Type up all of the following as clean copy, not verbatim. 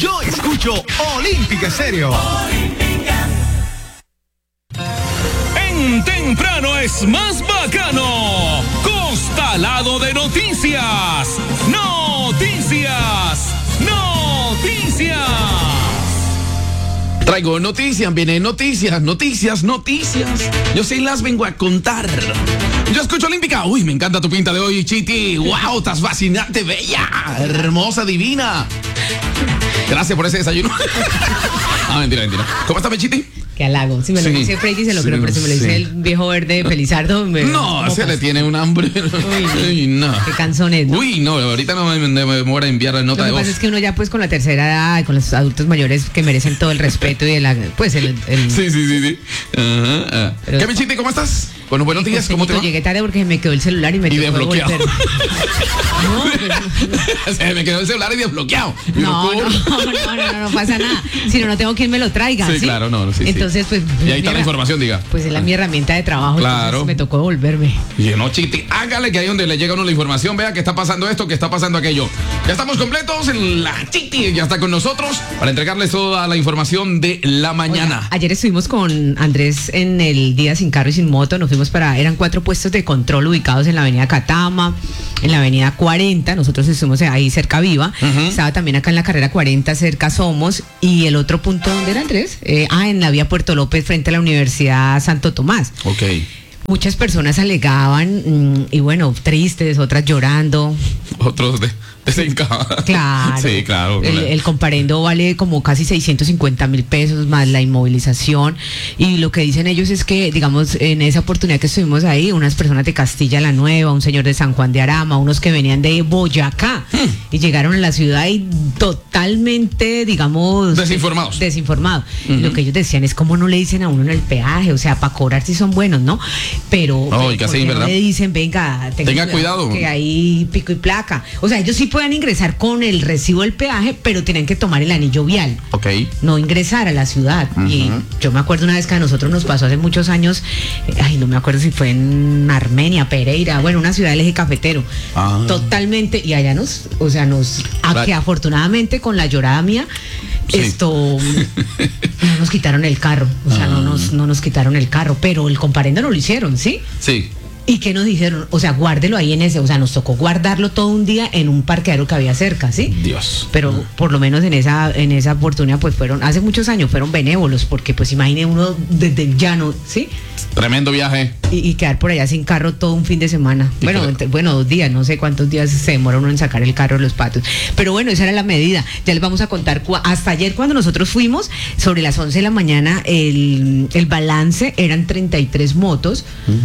Yo escucho Olímpica Estéreo. En temprano es más bacano. Costalado de noticias. Noticias. Traigo noticias, vienen noticias. Yo sí las vengo a contar. Yo escucho Olímpica. Uy, me encanta tu pinta de hoy, Chiti. Wow, estás fascinante, bella, hermosa, divina. Gracias por ese desayuno. Mentira. ¿Cómo está, Chiti? Qué halago. Si me lo dice Freddy, se lo creo, pero si me lo dice el viejo verde de Felizardo, se le tiene un hambre. Uy, no. Qué canzones, ¿no? Uy, no, ahorita no me voy a enviar la nota de voz. Lo que pasa es que uno ya pues con la tercera edad, con los adultos mayores que merecen todo el respeto y pues el... Sí. Ajá. ¿Qué, Chiti, cómo estás? Bueno, buenos días, ¿cómo te va? Llegué tarde porque me quedó el celular y me tocó desbloqueado. No, se me quedó el celular y desbloqueado. No pasa nada. Si no tengo quien me lo traiga. Sí, claro, sí. Entonces, pues... Y ahí está la información, diga. Pues es mi herramienta de trabajo, claro. Me tocó devolverme. Y no, Chiti, hágale que ahí donde le llega a uno la información, vea que está pasando esto, que está pasando aquello. Ya estamos completos en la Chiti, ya está con nosotros para entregarles toda la información de la mañana. Oiga, ayer estuvimos con Andrés en el Día Sin Carro y Sin Moto, nos fuimos eran 4 puestos de control ubicados en la avenida Catama, en la avenida 40, nosotros estuvimos ahí cerca Viva, estaba también acá en la carrera 40 cerca Somos, y el otro punto, ¿dónde era, Andrés? En la vía Puerto López frente a la Universidad Santo Tomás. Ok. Muchas personas alegaban, y bueno, tristes, otras llorando. Otros desencajados. Claro. Sí, claro. El comparendo vale como casi 650,000 pesos más la inmovilización. Y lo que dicen ellos es que, digamos, en esa oportunidad que estuvimos ahí, unas personas de Castilla la Nueva, un señor de San Juan de Arama, unos que venían de Boyacá y llegaron a la ciudad y totalmente, digamos... Desinformados. Lo que ellos decían es cómo no le dicen a uno en el peaje, o sea, para cobrar si son buenos, ¿no? Pero ¿verdad? le dicen, venga, tenga cuidado, que hay pico y placa. O sea, ellos sí pueden ingresar con el recibo del peaje, pero tienen que tomar el anillo vial. Ok. No ingresar a la ciudad. Y yo me acuerdo una vez que a nosotros nos pasó hace muchos años, no me acuerdo si fue en Armenia, Pereira, bueno, una ciudad del eje cafetero. Totalmente, y allá que afortunadamente con la llorada mía, no nos quitaron el carro, o sea, no nos quitaron el carro, pero el comparendo no lo hicieron, ¿sí? Sí. ¿Y qué nos dijeron? O sea, guárdelo ahí en ese, o sea, nos tocó guardarlo todo un día en un parqueadero que había cerca, ¿sí? Dios. Pero por lo menos en esa oportunidad, pues hace muchos años fueron benévolos, porque pues imagine uno desde el llano, ¿sí? Tremendo viaje. Y quedar por allá sin carro todo un fin de semana. Bueno, 2 días, no sé cuántos días se demora uno en sacar el carro de los patos. Pero bueno, esa era la medida. Ya les vamos a contar, hasta ayer cuando nosotros fuimos, sobre las 11 de la mañana, el balance eran 33 motos.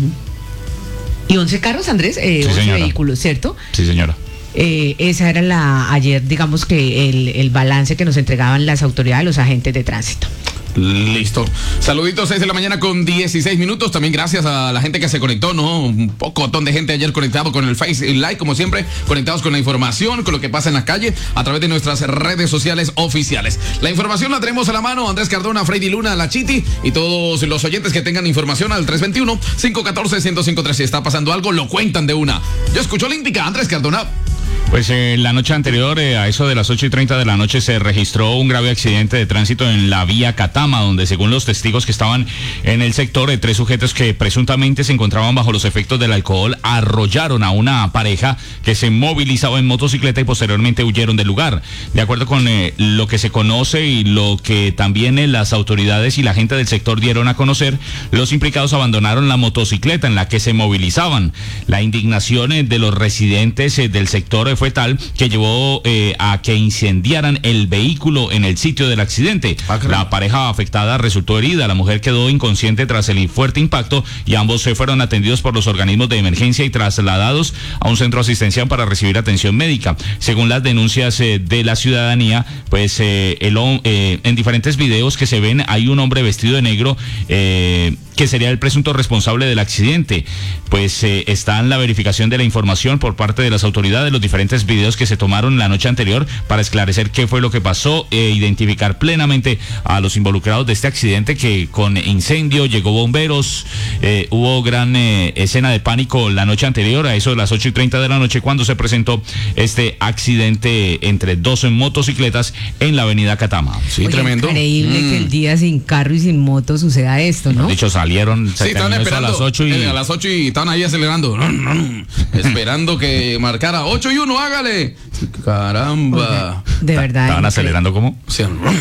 Y 11 carros, Andrés, sí, 11 vehículos, ¿cierto? Sí, señora. Esa era ayer, digamos que el balance que nos entregaban las autoridades, los agentes de tránsito. Listo. Saluditos, 6 de la mañana con 16 minutos. También gracias a la gente que se conectó, ¿no? Un pocotón de gente ayer conectado con el Face Live, como siempre, conectados con la información, con lo que pasa en la calle, a través de nuestras redes sociales oficiales. La información la tenemos a la mano, Andrés Cardona, Freddy Luna, la Chiti, y todos los oyentes que tengan información al 321-514-1053. Si está pasando algo, lo cuentan de una. Yo escucho Olímpica, Andrés Cardona. Pues la noche anterior, a eso de las 8:30 de la noche, se registró un grave accidente de tránsito en la vía Catama, donde según los testigos que estaban en el sector, 3 sujetos que presuntamente se encontraban bajo los efectos del alcohol arrollaron a una pareja que se movilizaba en motocicleta y posteriormente huyeron del lugar. De acuerdo con lo que se conoce y lo que también las autoridades y la gente del sector dieron a conocer, los implicados abandonaron la motocicleta en la que se movilizaban. La indignación de los residentes del sector fue tal que llevó a que incendiaran el vehículo en el sitio del accidente. La pareja afectada resultó herida, la mujer quedó inconsciente tras el fuerte impacto y ambos fueron atendidos por los organismos de emergencia y trasladados a un centro asistencial para recibir atención médica. Según las denuncias de la ciudadanía, pues en diferentes videos que se ven hay un hombre vestido de negro que sería el presunto responsable del accidente. Pues está en la verificación de la información por parte de las autoridades, los diferentes videos que se tomaron la noche anterior para esclarecer qué fue lo que pasó e identificar plenamente a los involucrados de este accidente, que con incendio, llegó bomberos, hubo gran escena de pánico la noche anterior, a eso de las 8:30 de la noche, cuando se presentó este accidente entre dos motocicletas en la avenida Catama. Sí, Oye, tremendo. Increíble que el día sin carro y sin moto suceda esto, ¿no? De hecho, salieron, Sí, estaban esperando a las 8 y... a las 8 y estaban ahí acelerando. Esperando que marcara 8-1, hágale. Caramba. De verdad. ¿Estaban increíble. acelerando cómo? Sí,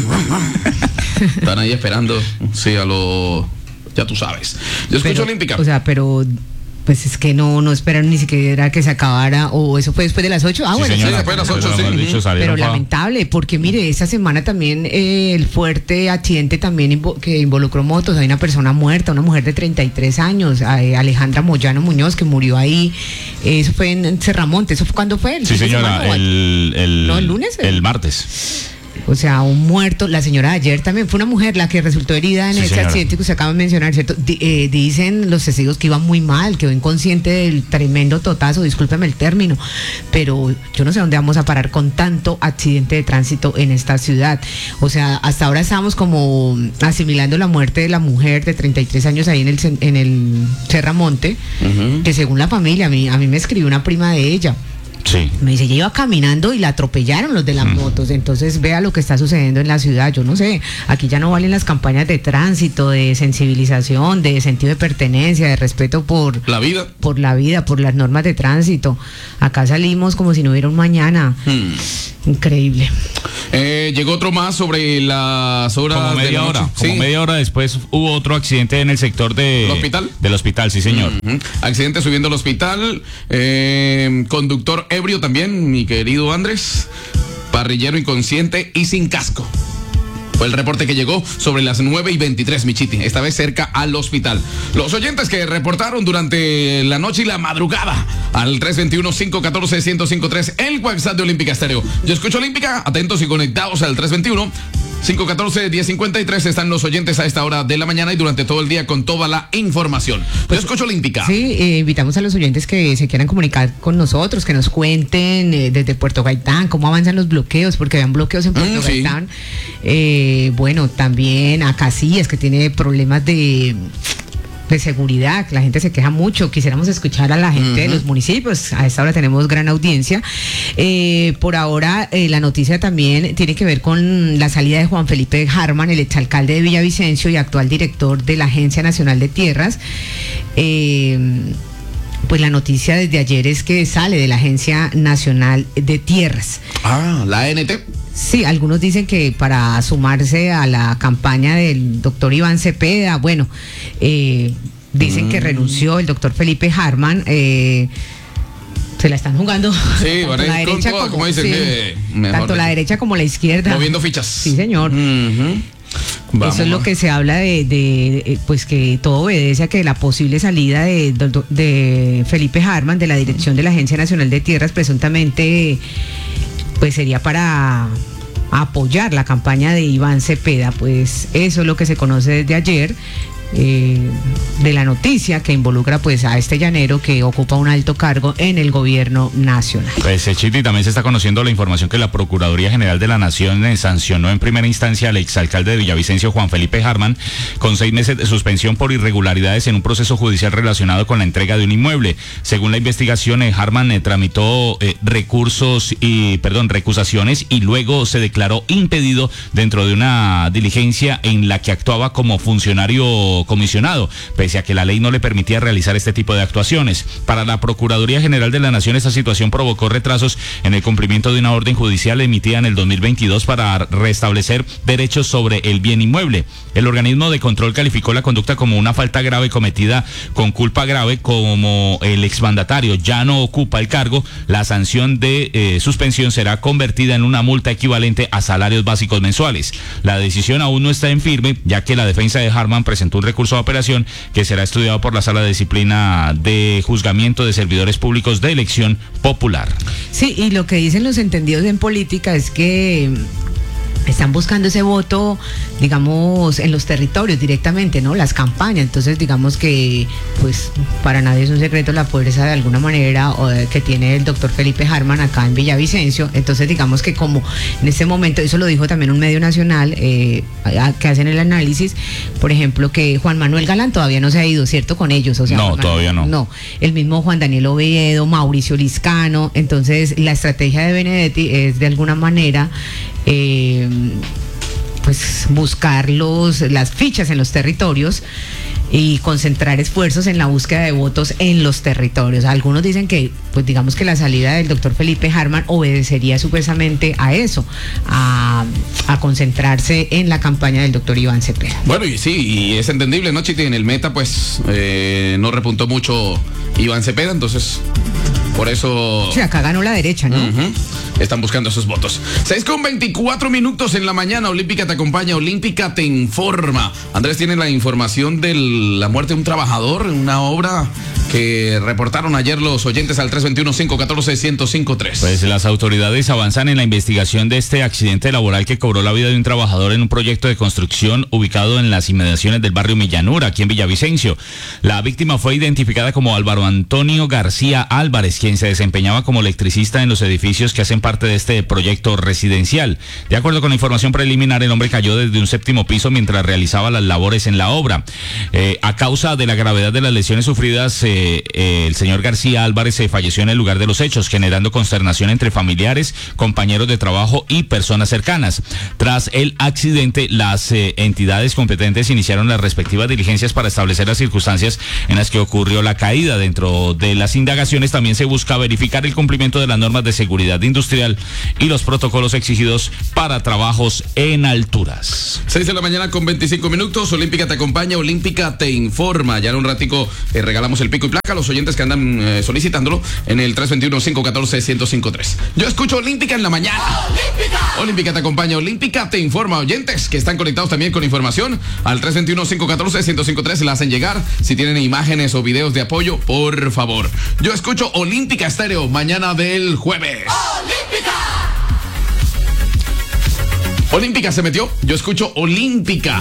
están ahí esperando. Sí, a lo... Ya tú sabes. Yo escucho Pero, Olímpica. O sea, pero pues es que no esperaron ni siquiera que se acabara, o eso fue después de las 8. Sí, Bueno, señora, sí, después de las 8, pero, sí. mejor dicho, salieron, pero lamentable, porque mire, esta semana también el fuerte accidente también que involucró motos. Hay una persona muerta, una mujer de 33 años, Alejandra Moyano Muñoz, que murió ahí. Eso fue en Cerramonte. ¿Eso fue cuándo fue? Sí, señora, ¿No, el lunes? El martes. O sea, un muerto. La señora de ayer también fue una mujer la que resultó herida en Sí, ese señora. accidente que usted acaba de mencionar, ¿cierto? Dicen los testigos que iba muy mal, quedó inconsciente del tremendo totazo, discúlpeme el término, pero yo no sé dónde vamos a parar con tanto accidente de tránsito en esta ciudad. O sea, hasta ahora estamos como asimilando la muerte de la mujer de 33 años ahí en el Cerramonte, que según la familia, a mí me escribió una prima de ella. Sí. Me dice, ella iba caminando y la atropellaron los de las motos. Entonces vea lo que está sucediendo en la ciudad. Yo no sé, aquí ya no valen las campañas de tránsito, de sensibilización, de sentido de pertenencia, de respeto por La vida. por la vida, por las normas de tránsito. Acá salimos como si no hubiera un mañana. Increíble. Llegó otro más sobre las horas Como de media la noche. hora. Como Sí. media hora después hubo otro accidente en el sector ¿El hospital? del hospital, sí, señor. Accidente subiendo al hospital. Conductor ebrio también, mi querido Andrés. Parrillero inconsciente y sin casco. Fue el reporte que llegó sobre las 9:23, Michiti, esta vez cerca al hospital. Los oyentes que reportaron durante la noche y la madrugada al 321-514-1053, el WhatsApp de Olímpica Estéreo. Yo escucho Olímpica, atentos y conectados al 321-514-1053. Están los oyentes a esta hora de la mañana y durante todo el día con toda la información. Yo escucho Olímpica. Sí, invitamos a los oyentes que se quieran comunicar con nosotros, que nos cuenten desde Puerto Gaitán cómo avanzan los bloqueos, porque habían bloqueos en Puerto Sí. Gaitán. Bueno, también a Casillas, que tiene problemas de seguridad, que la gente se queja mucho. Quisiéramos escuchar a la gente de los municipios. A esta hora tenemos gran audiencia. Por ahora, la noticia también tiene que ver con la salida de Juan Felipe Harman, el exalcalde de Villavicencio y actual director de la Agencia Nacional de Tierras. Pues la noticia desde ayer es que sale de la Agencia Nacional de Tierras. La ANT. Sí, algunos dicen que para sumarse a la campaña del doctor Iván Cepeda. Bueno, dicen que renunció el doctor Felipe Harman. Se la están jugando Sí, tanto bueno, la con derecha toda, como, como dicen, sí, mejor tanto la dicho. derecha como la izquierda. Moviendo fichas. Sí, señor. Vamos, Eso es lo que se habla de pues que todo obedece a que la posible salida de Felipe Harman de la dirección de la Agencia Nacional de Tierras presuntamente pues sería para apoyar la campaña de Iván Cepeda. Pues eso es lo que se conoce desde ayer. De la noticia que involucra pues a este llanero que ocupa un alto cargo en el gobierno nacional. Pues Chiti, también se está conociendo la información que la Procuraduría General de la Nación sancionó en primera instancia al exalcalde de Villavicencio, Juan Felipe Harman, con 6 meses de suspensión por irregularidades en un proceso judicial relacionado con la entrega de un inmueble. Según la investigación, Harman tramitó recusaciones y luego se declaró impedido dentro de una diligencia en la que actuaba como funcionario comisionado, pese a que la ley no le permitía realizar este tipo de actuaciones. Para la Procuraduría General de la Nación, esta situación provocó retrasos en el cumplimiento de una orden judicial emitida en el 2022 para restablecer derechos sobre el bien inmueble. El organismo de control calificó la conducta como una falta grave cometida con culpa grave. Como el exmandatario ya no ocupa el cargo, la sanción de suspensión será convertida en una multa equivalente a salarios básicos mensuales. La decisión aún no está en firme, ya que la defensa de Harman presentó un recurso de apelación que será estudiado por la Sala de Disciplina de Juzgamiento de Servidores Públicos de Elección Popular. Sí, y lo que dicen los entendidos en política es que están buscando ese voto, digamos, en los territorios directamente, ¿no? Las campañas. Entonces, digamos que, pues, para nadie es un secreto la fuerza de alguna manera que tiene el doctor Felipe Hartmann acá en Villavicencio. Entonces, digamos que como en este momento, eso lo dijo también un medio nacional que hacen el análisis, por ejemplo, que Juan Manuel Galán todavía no se ha ido, ¿cierto? Con ellos, o sea, no, todavía no. No, el mismo Juan Daniel Oviedo, Mauricio Liscano. Entonces, la estrategia de Benedetti es de alguna manera pues buscar las fichas en los territorios y concentrar esfuerzos en la búsqueda de votos en los territorios. Algunos dicen que, pues digamos que la salida del doctor Felipe Hartmann obedecería supuestamente a eso, a concentrarse en la campaña del doctor Iván Cepeda. Bueno, y sí, y es entendible, ¿no, Chiti? En el meta, pues, no repuntó mucho Iván Cepeda, entonces, por eso... Sí, acá ganó la derecha, ¿no? Están buscando sus votos. 6:24 en la mañana. Olímpica te acompaña, Olímpica te informa. Andrés tiene la información de la muerte de un trabajador en una obra que reportaron ayer los oyentes al 321-514-1053. Pues las autoridades avanzan en la investigación de este accidente laboral que cobró la vida de un trabajador en un proyecto de construcción ubicado en las inmediaciones del barrio Millanura, aquí en Villavicencio. La víctima fue identificada como Álvaro Antonio García Álvarez, quien se desempeñaba como electricista en los edificios que hacen parte de este proyecto residencial. De acuerdo con la información preliminar, el hombre cayó desde un 7º piso mientras realizaba las labores en la obra. A causa de la gravedad de las lesiones sufridas, el señor García Álvarez falleció en el lugar de los hechos, generando consternación entre familiares, compañeros de trabajo y personas cercanas. Tras el accidente, las entidades competentes iniciaron las respectivas diligencias para establecer las circunstancias en las que ocurrió la caída. Dentro de las indagaciones también se busca verificar el cumplimiento de las normas de seguridad industrial y los protocolos exigidos para trabajos en alturas. 6:25 Olímpica te acompaña, Olímpica te informa. Ya en un ratico regalamos el pico y placa a los oyentes que andan solicitándolo en el 321-514-1053. Yo escucho Olímpica en la mañana. Olímpica te acompaña, Olímpica te informa. Oyentes que están conectados también con información al 321-514-1053 se la hacen llegar. Si tienen imágenes o videos de apoyo, por favor. Yo escucho Olímpica Estéreo mañana del jueves. Olímpica se metió. Yo escucho Olímpica.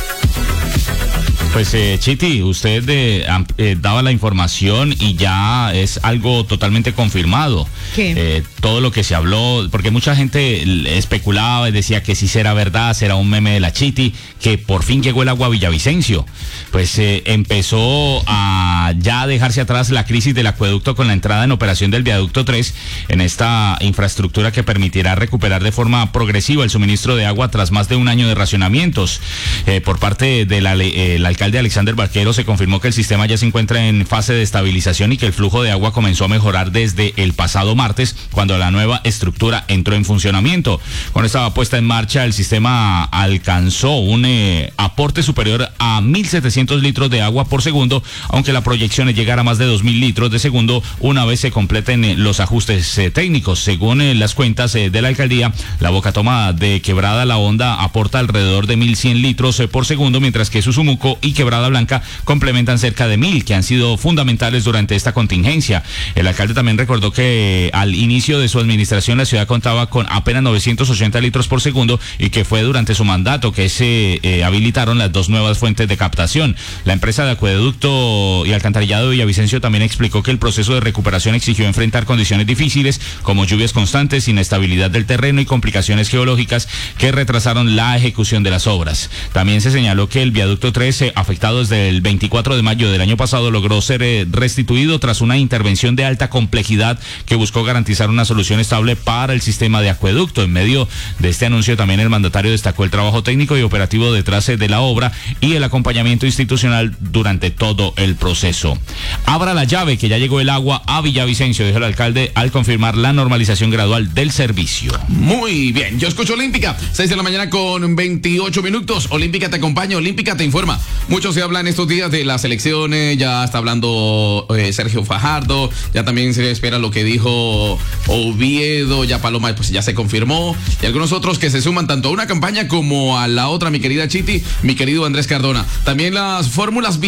Pues Chiti, usted daba la información y ya es algo totalmente confirmado. ¿Qué? Todo lo que se habló, porque mucha gente especulaba y decía que si será verdad, será un meme de la Chiti, que por fin llegó el agua a Villavicencio. Pues empezó a ya dejarse atrás la crisis del acueducto con la entrada en operación del viaducto 3 en esta infraestructura que permitirá recuperar de forma progresiva el suministro de agua tras más de un año de racionamientos. Por parte del alcalde Alexander Barquero se confirmó que el sistema ya se encuentra en fase de estabilización y que el flujo de agua comenzó a mejorar desde el pasado martes, cuando la nueva estructura entró en funcionamiento. Con esta puesta en marcha, el sistema alcanzó un aporte superior a 1.700 litros de agua por segundo, aunque la proyección es llegar a más de 2.000 litros de segundo una vez se completen los ajustes técnicos. Según las cuentas de la alcaldía, la boca toma de Quebrada La Honda aporta alrededor de 1.100 litros por segundo, mientras que Susumuco y Quebrada Blanca complementan cerca de 1.000, que han sido fundamentales durante esta contingencia. El alcalde también recordó que al inicio de su administración la ciudad contaba con apenas 980 litros por segundo y que fue durante su mandato que se habilitaron las 2 nuevas fuentes de captación. La empresa de acueducto y alcantarillado de Villavicencio también explicó que el proceso de recuperación exigió enfrentar condiciones difíciles como lluvias constantes, inestabilidad del terreno y complicaciones geológicas que retrasaron la ejecución de las obras. También se señaló que el viaducto 3, afectado desde el 24 de mayo del año pasado, logró ser restituido tras una intervención de alta complejidad que buscó garantizar una solución estable para el sistema de acueducto. En medio de este anuncio también el mandatario destacó el trabajo técnico y operativo detrás de la obra y el acompañamiento institucional durante todo el proceso. Abra la llave que ya llegó el agua a Villavicencio, dijo el alcalde al confirmar la normalización gradual del servicio. Muy bien, yo escucho Olímpica, 6:28. Olímpica te acompaña, Olímpica te informa. Mucho se habla en estos días de las elecciones, ya está hablando Sergio Fajardo, ya también se espera lo que dijo Oviedo, ya Paloma pues ya se confirmó, y algunos otros que se suman tanto a una campaña como a la otra, mi querida Chiti, mi querido Andrés Cardona. También las fórmulas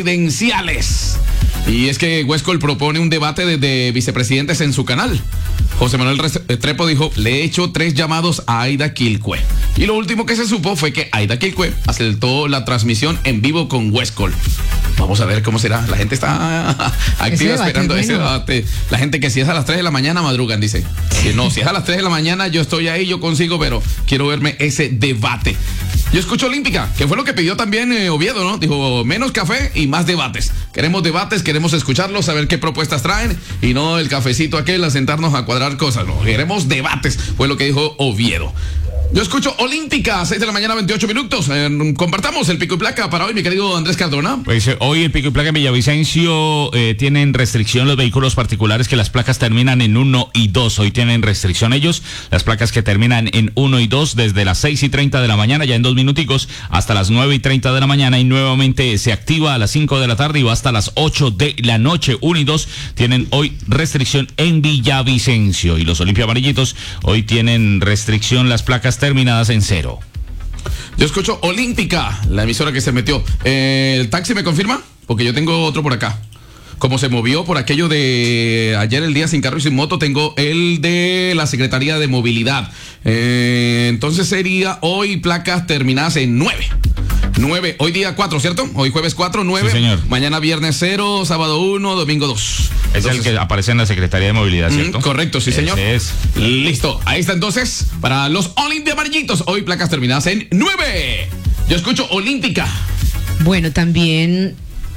vicepresidenciales. Y es que Huescol propone un debate de vicepresidentes en su canal. José Manuel Trepo dijo, le he hecho 3 llamados a Aida Quilcue. Y lo último que se supo fue que Aida Quilcue aceptó la transmisión en vivo con Westcol. Vamos a ver cómo será. La gente está activa esperando ese debate. La gente que si es a las 3 de la mañana madrugan, dice. Que no, si es a las 3 de la mañana yo estoy ahí, yo consigo, pero quiero verme ese debate. Yo escucho Olímpica, que fue lo que pidió también Oviedo, ¿no? Dijo, menos café y más debates. Queremos debates, queremos escucharlos, saber qué propuestas traen y no el cafecito aquel a sentarnos a cuadrar cosas. No, queremos debates, fue lo que dijo Oviedo. Yo escucho Olímpica, 6 de la mañana, 28 minutos. Compartamos el pico y placa para hoy, mi querido Andrés Cardona. Pues hoy el pico y placa en Villavicencio tienen restricción los vehículos particulares que las placas terminan en 1 y 2. Hoy tienen restricción ellos, las placas que terminan en 1 y 2 desde las 6:30 de la mañana, ya en 2 minuticos, hasta las 9:30 de la mañana y nuevamente se activa a las 5 de la tarde y va hasta las 8 de la noche. 1 y 2 tienen hoy restricción en Villavicencio y los Olimpia Amarillitos hoy tienen restricción las placas terminadas en 0. Yo escucho Olímpica, la emisora que se metió. ¿El taxi me confirma? Porque yo tengo otro por acá. Como se movió por aquello de ayer el día sin carro y sin moto, tengo el de la Secretaría de Movilidad. Entonces sería hoy placas terminadas en 9. 9, hoy día 4, ¿cierto? Hoy jueves 4, 9. Sí, señor. Mañana viernes 0, sábado 1, domingo 2. Es el que aparece en la Secretaría de Movilidad, ¿cierto? Correcto, sí, señor. Ese es. Listo, ahí está entonces, para los Olimpia Amarillitos, hoy placas terminadas en 9. Yo escucho Olímpica. Bueno, también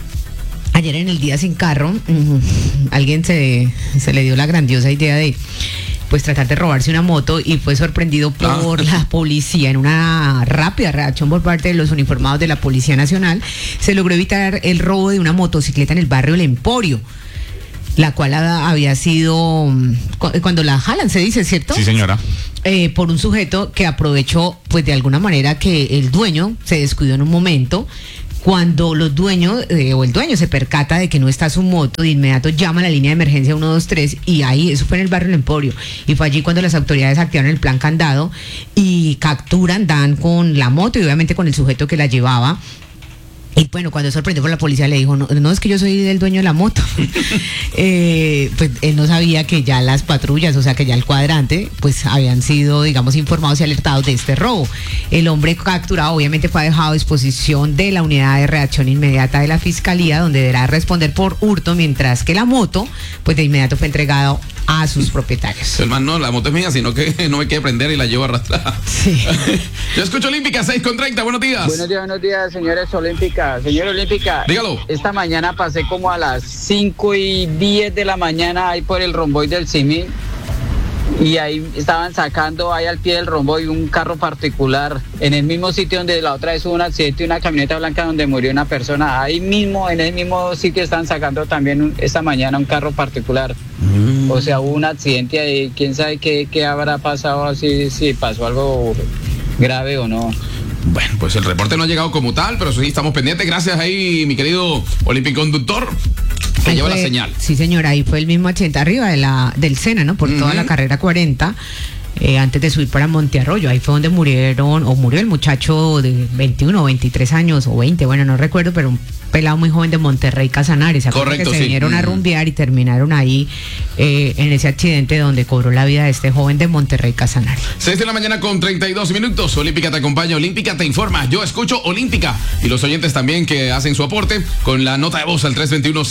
ayer en el día sin carro, alguien se le dio la grandiosa idea de pues tratar de robarse una moto y fue sorprendido por la policía. En una rápida reacción por parte de los uniformados de la Policía Nacional, se logró evitar el robo de una motocicleta en el barrio El Emporio, la cual había sido, cuando la jalan se dice, ¿cierto? Sí, señora. Por un sujeto que aprovechó pues de alguna manera que el dueño se descuidó en un momento. Cuando los dueños o el dueño se percata de que no está su moto, de inmediato llama a la línea de emergencia 123 y ahí, eso fue en el barrio El Emporio, y fue allí cuando las autoridades activaron el plan candado y capturan, dan con la moto y obviamente con el sujeto que la llevaba. Y bueno, cuando sorprendió por la policía le dijo, no es que yo soy el dueño de la moto. Pues él no sabía que ya las patrullas, o sea que ya el cuadrante, pues habían sido, digamos, informados y alertados de este robo. El hombre capturado obviamente fue dejado a disposición de la unidad de reacción inmediata de la Fiscalía, donde deberá responder por hurto, mientras que la moto, pues de inmediato fue entregada a sus propietarios. Hermano, no, la moto es mía, sino que no me quiere prender y la llevo arrastrada. Sí. Yo escucho Olímpica, 6:30, buenos días. Buenos días, señores Olímpica. Señor Olímpica, dígalo. Esta mañana pasé como a las 5:10 de la mañana ahí por el romboy del Simín y ahí estaban sacando ahí al pie del romboy un carro particular en el mismo sitio donde la otra vez hubo un accidente, una camioneta blanca donde murió una persona. Ahí mismo, en el mismo sitio están sacando también esta mañana un carro particular. O sea, hubo un accidente ahí, quién sabe qué habrá pasado, así, si pasó algo grave o no. Bueno, pues el reporte no ha llegado como tal, pero sí estamos pendientes. Gracias ahí, mi querido Olímpico Conductor, que lleva la señal. Sí, señora, ahí fue el mismo accidente arriba del Sena, ¿no? Por toda la carrera 40. Antes de subir para Montearroyo, ahí fue donde murió el muchacho de 21 o 23 años o 20, bueno, no recuerdo, pero un pelado muy joven de Monterrey, Casanares. Correcto, que se vinieron a rumbear y terminaron ahí en ese accidente donde cobró la vida de este joven de Monterrey, Casanares. 6 de la mañana con 32 minutos. Olímpica te acompaña, Olímpica te informa. Yo escucho Olímpica. Y los oyentes también que hacen su aporte con la nota de voz al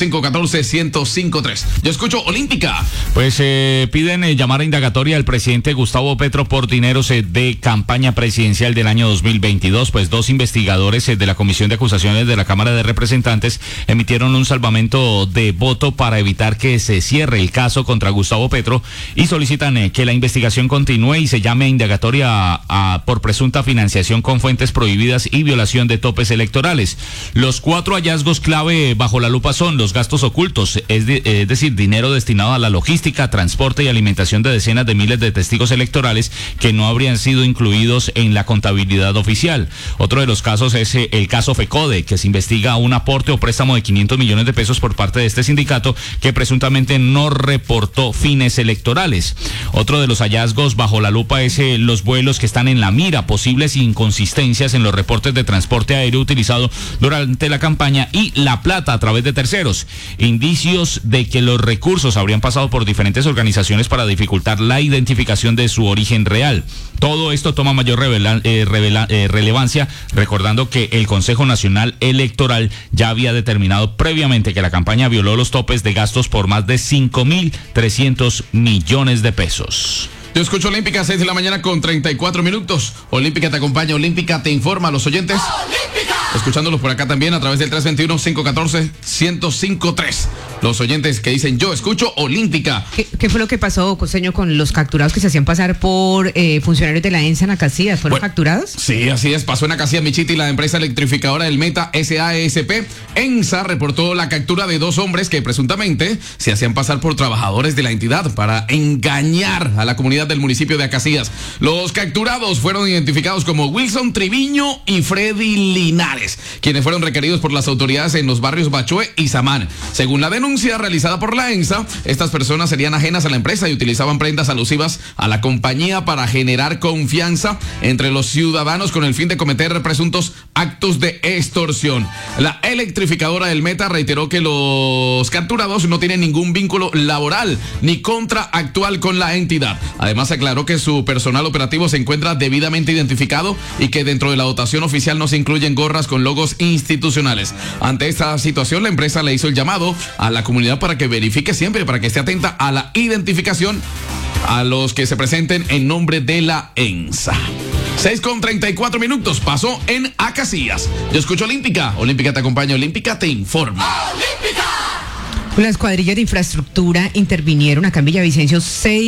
321-514-1053. Yo escucho Olímpica. Pues piden llamar a indagatoria al presidente Gustavo Petro por dineros de campaña presidencial del año 2022. Pues 2 investigadores de la Comisión de Acusaciones de la Cámara de Representantes emitieron un salvamento de voto para evitar que se cierre el caso contra Gustavo Petro y solicitan que la investigación continúe y se llame a indagatoria por presunta financiación con fuentes prohibidas y violación de topes electorales. Los 4 hallazgos clave bajo la lupa son los gastos ocultos, es decir, dinero destinado a la logística, transporte y alimentación de decenas de miles de testigos electorales que no habrían sido incluidos en la contabilidad oficial. Otro de los casos es el caso FECODE, que se investiga una aporte o préstamo de 500 millones de pesos por parte de este sindicato que presuntamente no reportó fines electorales. Otro de los hallazgos bajo la lupa es los vuelos que están en la mira, posibles inconsistencias en los reportes de transporte aéreo utilizado durante la campaña y la plata a través de terceros, indicios de que los recursos habrían pasado por diferentes organizaciones para dificultar la identificación de su origen real. Todo esto toma mayor relevancia, recordando que el Consejo Nacional Electoral ya había determinado previamente que la campaña violó los topes de gastos por más de 5.300 millones de pesos. Yo escucho Olímpica, 6 de la mañana con 34 minutos. Olímpica te acompaña, Olímpica te informa a los oyentes. ¡Olímpica! Escuchándolos por acá también a través del 321-514-1053. Los oyentes que dicen, yo escucho Olímpica. ¿Qué fue lo que pasó, Costeño, con los capturados que se hacían pasar por funcionarios de la ENSA en Acacias? ¿Fueron capturados? Sí, así es. Pasó en Acacias, Michiti, la empresa electrificadora del Meta SAESP. ENSA reportó la captura de 2 hombres que presuntamente se hacían pasar por trabajadores de la entidad para engañar a la comunidad del municipio de Acacias. Los capturados fueron identificados como Wilson Triviño y Freddy Linares, quienes fueron requeridos por las autoridades en los barrios Bachoé y Samán. Según la denuncia realizada por la ENSA, estas personas serían ajenas a la empresa y utilizaban prendas alusivas a la compañía para generar confianza entre los ciudadanos con el fin de cometer presuntos actos de extorsión. La electrificadora del Meta reiteró que los capturados no tienen ningún vínculo laboral ni contractual con la entidad. Además, aclaró que su personal operativo se encuentra debidamente identificado y que dentro de la dotación oficial no se incluyen gorras con logos institucionales. Ante esta situación, la empresa le hizo el llamado a la comunidad para que verifique siempre, para que esté atenta a la identificación a los que se presenten en nombre de la ENSA. 6 con 34 minutos, pasó en Acacias. Yo escucho Olímpica, Olímpica te acompaña, Olímpica te informa. ¡Olímpica! Las cuadrillas de infraestructura intervinieron acá en Villavicencio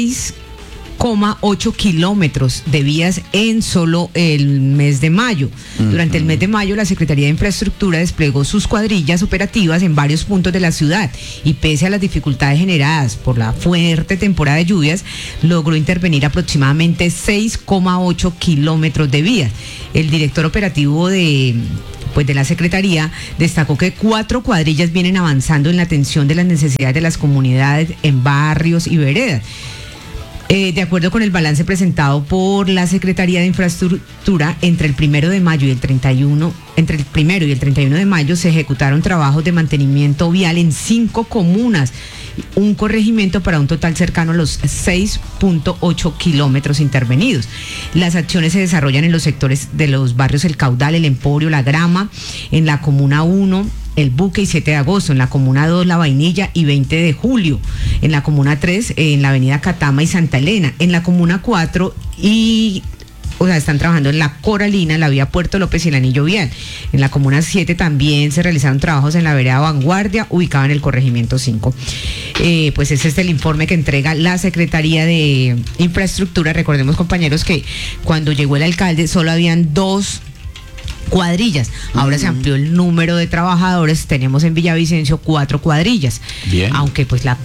6,8 kilómetros de vías en solo el mes de mayo. Durante el mes de mayo, la Secretaría de Infraestructura desplegó sus cuadrillas operativas en varios puntos de la ciudad y pese a las dificultades generadas por la fuerte temporada de lluvias, logró intervenir aproximadamente 6,8 kilómetros de vías. El director operativo de la Secretaría destacó que 4 cuadrillas vienen avanzando en la atención de las necesidades de las comunidades en barrios y veredas. De acuerdo con el balance presentado por la Secretaría de Infraestructura, entre el 1 de mayo y el 31 de mayo se ejecutaron trabajos de mantenimiento vial en 5 comunas, un corregimiento para un total cercano a los 6,8 kilómetros intervenidos. Las acciones se desarrollan en los sectores de los barrios El Caudal, El Emporio, La Grama, en la Comuna 1, El Buque y 7 de agosto, en la Comuna 2, La Vainilla y 20 de julio, en la Comuna 3, en la Avenida Catama y Santa Elena, en la Comuna 4 están trabajando en la Coralina, la vía Puerto López y el Anillo Vial. En la Comuna 7 también se realizaron trabajos en la vereda Vanguardia, ubicada en el corregimiento 5. Pues ese es el informe que entrega la Secretaría de Infraestructura. Recordemos, compañeros, que cuando llegó el alcalde solo habían 2 cuadrillas. Ahora se amplió el número de trabajadores. Tenemos en Villavicencio 4 cuadrillas. Bien. Aunque pues la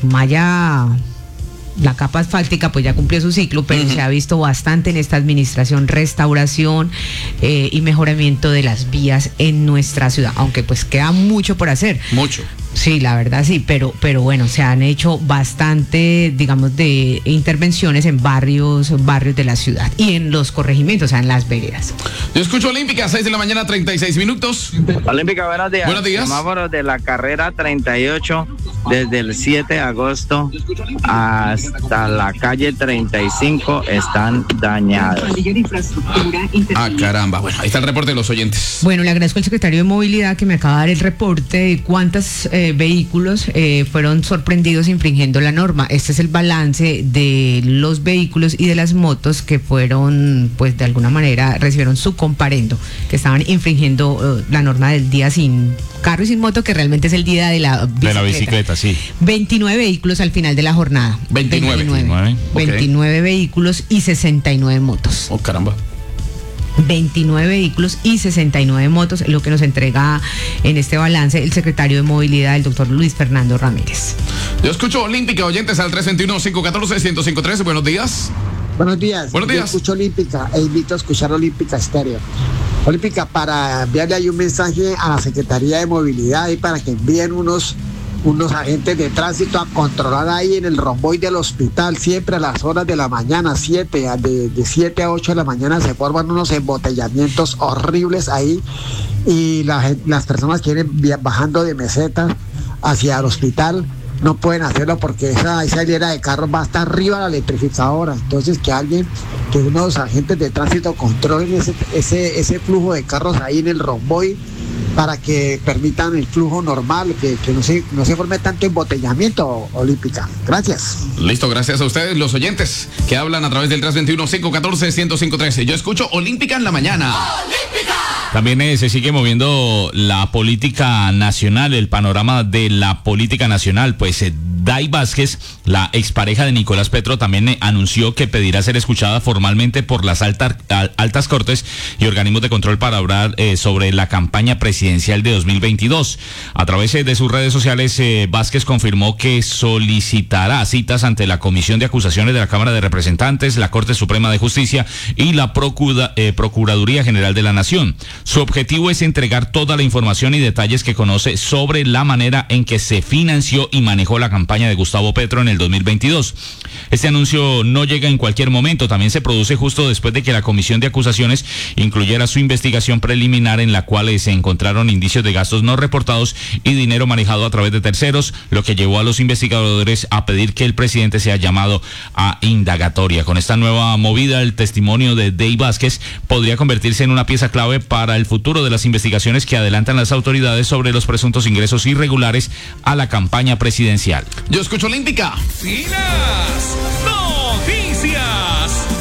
capa asfáltica pues ya cumplió su ciclo, pero se ha visto bastante en esta administración restauración y mejoramiento de las vías en nuestra ciudad, aunque pues queda mucho por hacer. Mucho. Sí, la verdad sí, pero bueno, se han hecho bastante, digamos, de intervenciones en varios de la ciudad y en los corregimientos, o sea, en las veredas. Yo escucho Olímpica, 6 de la mañana, 36 minutos. Olímpica, buenos días. Buenos días. Semáforos de la carrera 38, desde el 7 de agosto hasta la calle 35 están dañados. Ah, caramba. Bueno, ahí está el reporte de los oyentes. Bueno, le agradezco al secretario de Movilidad que me acaba de dar el reporte de cuántas vehículos fueron sorprendidos infringiendo la norma. Este es el balance de los vehículos y de las motos que fueron, pues de alguna manera, recibieron su comparendo, que estaban infringiendo la norma del día sin carro y sin moto, que realmente es el día de la bicicleta. De la bicicleta, sí. 29 vehículos al final de la jornada. 29 vehículos y 69 motos. Oh, caramba. 29 vehículos y 69 motos, lo que nos entrega en este balance el secretario de Movilidad, el doctor Luis Fernando Ramírez. Yo escucho Olímpica, oyentes al 321-514-1053. Buenos días. Buenos días. Buenos días. Yo escucho Olímpica e invito a escuchar Olímpica Estéreo. Olímpica, para enviarle ahí un mensaje a la Secretaría de Movilidad y para que envíen unos agentes de tránsito a controlar ahí en el romboide del hospital, siempre a las horas de la mañana, de 7 a 8 de la mañana se forman unos embotellamientos horribles ahí y las personas que vienen bajando de Meseta hacia el hospital no pueden hacerlo porque esa hilera de carros va hasta arriba de la electrificadora. Entonces que unos agentes de tránsito controlen ese flujo de carros ahí en el romboide para que permitan el flujo normal, que no se forme tanto embotellamiento, Olímpica. Gracias. Listo, gracias a ustedes, los oyentes que hablan a través del 321-514-1053. Yo escucho Olímpica en la mañana. ¡Olímpica! También se sigue moviendo la política nacional, el panorama de la política nacional, pues Day Vázquez, la expareja de Nicolás Petro, también anunció que pedirá ser escuchada formalmente por las altas cortes y organismos de control para hablar sobre la campaña presidencial de 2022. A través de sus redes sociales, Vázquez confirmó que solicitará citas ante la Comisión de Acusaciones de la Cámara de Representantes, la Corte Suprema de Justicia y la Procuraduría General de la Nación. Su objetivo es entregar toda la información y detalles que conoce sobre la manera en que se financió y manejó la campaña de Gustavo Petro en el 2022. Este anuncio no llega en cualquier momento, también se produce justo después de que la Comisión de Acusaciones incluyera su investigación preliminar en la cual se encontraron indicios de gastos no reportados y dinero manejado a través de terceros, lo que llevó a los investigadores a pedir que el presidente sea llamado a indagatoria. Con esta nueva movida, el testimonio de Day Vázquez podría convertirse en una pieza clave para el futuro de las investigaciones que adelantan las autoridades sobre los presuntos ingresos irregulares a la campaña presidencial. Yo escucho Olímpica. Finas noticias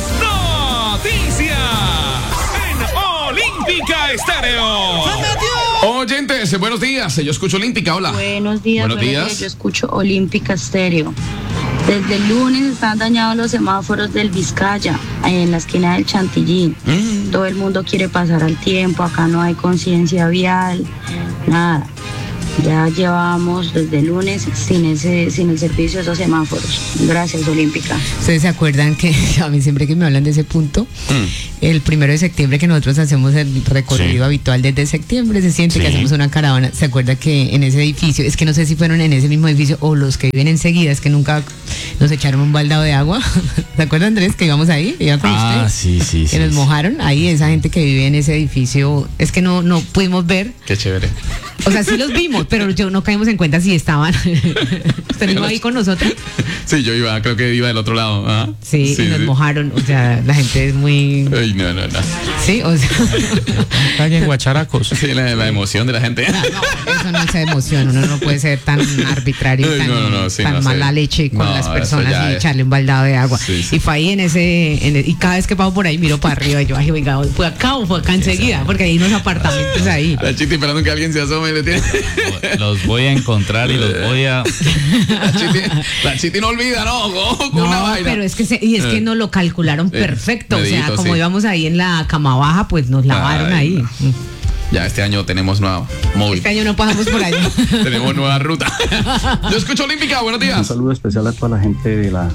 en Olímpica Estéreo. Oyentes, buenos días. Yo escucho Olímpica. Hola. Buenos días. Yo escucho Olímpica Estéreo. Desde el lunes están dañados los semáforos del Vizcaya, en la esquina del Chantilly. Todo el mundo quiere pasar al tiempo, acá no hay conciencia vial, nada. Ya llevamos desde el lunes sin el servicio de esos semáforos. Gracias, Olímpica. ¿Ustedes se acuerdan que a mí siempre que me hablan de ese punto, el 1 de septiembre que nosotros hacemos el recorrido habitual desde septiembre, se siente que hacemos una caravana? ¿Se acuerda que en ese edificio, es que no sé si fueron en ese mismo edificio o los que viven enseguida, es que nunca nos echaron un baldado de agua? ¿Se acuerda, Andrés, que íbamos ahí? ¿Iba con usted? Sí. Que nos mojaron ahí, esa gente que vive en ese edificio, es que no pudimos ver. Qué chévere. O sea, sí los vimos, pero yo no caímos en cuenta si estaban. ¿Usted iba ahí con nosotros? Sí, yo creo que iba del otro lado. ¿Ah? Sí, y nos mojaron, o sea, la gente es muy... Ay, no. Sí, o sea... Calle en Guacharacos. Sí, la emoción de la gente. No, eso no es emoción, uno no puede ser tan arbitrario y tan mala leche con las personas y echarle un baldado de agua. Sí. Y fue ahí y cada vez que paso por ahí miro para arriba y yo, ay, venga, fue acá enseguida, porque hay unos apartamentos ahí. La Chiti esperando que alguien se asome y le tiene... Los voy a encontrar y los voy a... La Chiti no olvida, ¿no? Con una vaina. Pero es que nos lo calcularon perfecto. O sea, como íbamos ahí en la cama baja, pues nos lavaron ahí. No. Ya este año tenemos nueva móvil. Este año no pasamos por allá. Tenemos nueva ruta. Yo escucho Olímpica, buenos días. Un saludo especial a toda la gente de la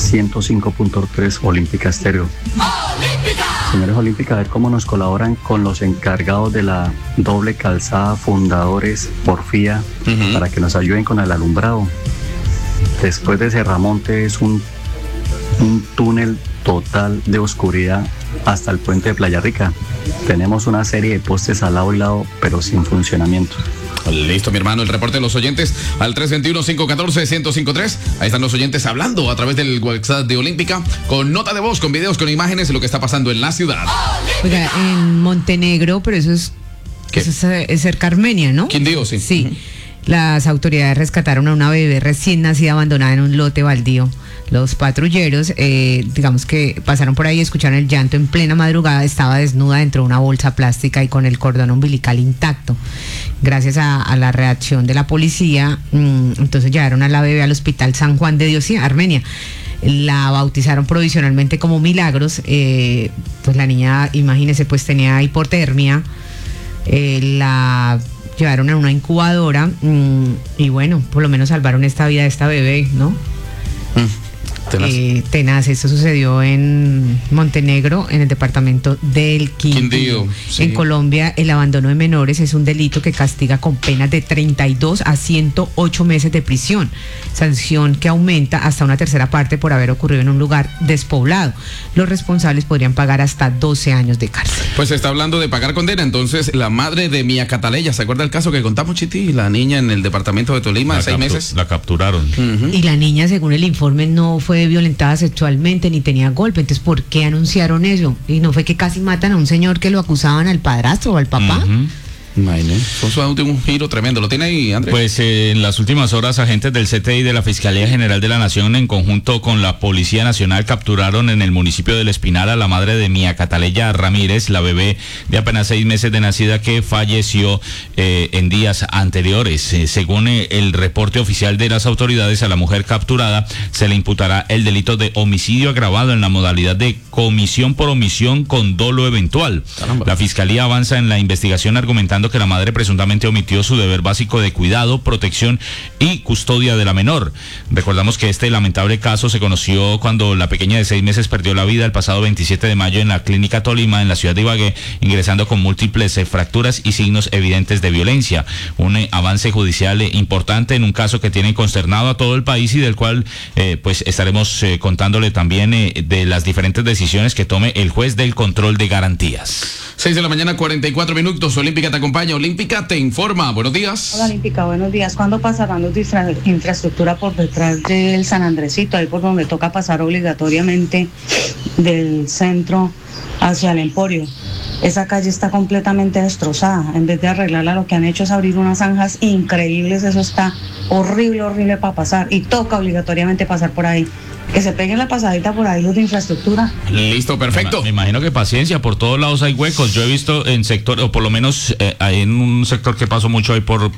105.3 Olímpica Estéreo. Señores Olímpica, a ver cómo nos colaboran con los encargados de la doble calzada Fundadores Porfía para que nos ayuden con el alumbrado. Después de Serramonte es un túnel total de oscuridad hasta el puente de Playa Rica. Tenemos una serie de postes al lado y lado, pero sin funcionamiento. Listo, mi hermano, el reporte de los oyentes al 321-514-1053. Ahí están los oyentes hablando a través del WhatsApp de Olímpica, con nota de voz, con videos, con imágenes de lo que está pasando en la ciudad. Oiga, en Montenegro, pero eso es cerca Armenia, ¿no? Quindío, sí. Sí. Las autoridades rescataron a una bebé recién nacida abandonada en un lote baldío. Los patrulleros, digamos que pasaron por ahí y escucharon el llanto en plena madrugada. Estaba desnuda dentro de una bolsa plástica y con el cordón umbilical intacto. Gracias a la reacción de la policía, entonces llevaron a la bebé al hospital San Juan de Dios, sí, Armenia. La bautizaron provisionalmente como Milagros. Pues la niña, imagínese, pues tenía hipotermia. La llevaron a una incubadora y bueno, por lo menos salvaron esta vida de esta bebé, ¿no? Tenaz. Esto sucedió en Montenegro, en el departamento del Quindío. Sí. En Colombia, el abandono de menores es un delito que castiga con penas de 32 a 108 meses de prisión, sanción que aumenta hasta una tercera parte por haber ocurrido en un lugar despoblado. Los responsables podrían pagar hasta 12 años de cárcel. Pues se está hablando de pagar condena. Entonces, la madre de Mía Cataleya, ¿se acuerda el caso que contamos, Chiti? La niña en el departamento de Tolima, de 6 meses. La capturaron. Y la niña, según el informe, no fue violentada sexualmente ni tenía golpe. Entonces, ¿por qué anunciaron eso? Y no fue que casi matan a un señor que lo acusaban al padrastro o al papá. Eso es un giro tremendo. ¿Lo tiene ahí, Andrés? Pues en las últimas horas, agentes del CTI de la Fiscalía General de la Nación, en conjunto con la Policía Nacional, capturaron en el municipio del Espinal a la madre de Mía Cataleya Ramírez, la bebé de apenas 6 meses de nacida que falleció en días anteriores. Según el reporte oficial de las autoridades, a la mujer capturada se le imputará el delito de homicidio agravado en la modalidad de comisión por omisión con dolo eventual. Caramba. La Fiscalía avanza en la investigación argumentando que la madre presuntamente omitió su deber básico de cuidado, protección y custodia de la menor. Recordamos que este lamentable caso se conoció cuando la pequeña de 6 meses perdió la vida el pasado 27 de mayo en la Clínica Tolima, en la ciudad de Ibagué, ingresando con múltiples fracturas y signos evidentes de violencia. Un avance judicial importante en un caso que tiene consternado a todo el país y del cual pues estaremos contándole también de las diferentes decisiones que tome el juez del control de garantías. 6 de la mañana, 44 minutos. Olímpica te acompaña. Olímpica te informa. Buenos días. Hola, Olímpica, buenos días. ¿Cuándo pasarán los de infraestructura por detrás del San Andresito, ahí por donde toca pasar obligatoriamente del centro hacia el Emporio? Esa calle está completamente destrozada. En vez de arreglarla, lo que han hecho es abrir unas zanjas increíbles. Eso está horrible para pasar y toca obligatoriamente pasar por ahí. Que se peguen la pasadita por ahí los de infraestructura. Listo, perfecto. Me imagino que paciencia, por todos lados hay huecos. Yo he visto en sector, o por lo menos hay en un sector que paso mucho ahí por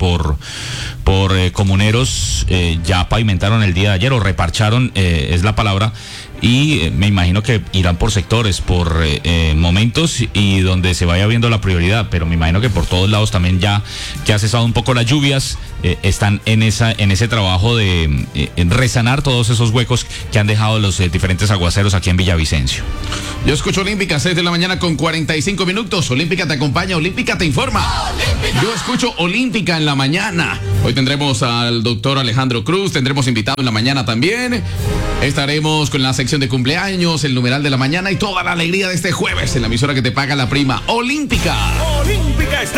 comuneros, ya pavimentaron el día de ayer o reparcharon, es la palabra. Y me imagino que irán por sectores, por momentos y donde se vaya viendo la prioridad, pero me imagino que por todos lados también, ya que ha cesado un poco las lluvias, están en ese trabajo de resanar todos esos huecos que han dejado los diferentes aguaceros aquí en Villavicencio. Yo escucho Olímpica, 6 de la mañana con 45 minutos. Olímpica te acompaña, Olímpica te informa. ¡Olímpica! Yo escucho Olímpica en la mañana. Hoy tendremos al doctor Alejandro Cruz, tendremos invitado en la mañana también. Estaremos con la sección de cumpleaños, el numeral de la mañana y toda la alegría de este jueves en la emisora que te paga la prima. Olímpica. Olímpica está